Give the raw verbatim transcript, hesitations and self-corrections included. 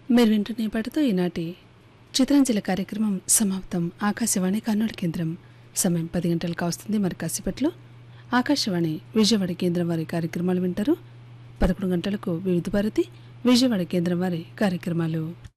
మీరు వింటున్న ఈ పాటతో ఈనాటి చిత్రాంజలి కార్యక్రమం సమాప్తం. ఆకాశవాణి కర్నూలు కేంద్రం సమయం పది గంటలకు వస్తుంది. మరి కాసేపట్లో ఆకాశవాణి విజయవాడ కేంద్రం వారి కార్యక్రమాలు వింటారు. పదకొండు గంటలకు వివిధ భారతి విజయవాడ కేంద్రం వారి కార్యక్రమాలు.